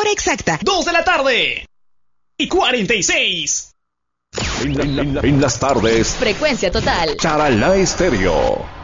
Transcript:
Hora exacta, 2 de la tarde y 46. En las tardes, Frecuencia Total. Charalá Estéreo.